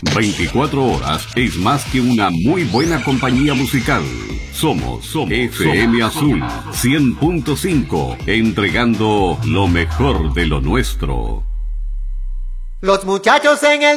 24 horas es más que una muy buena compañía musical. Somos FM Azul 100.5, entregando lo mejor de lo nuestro. Los muchachos en el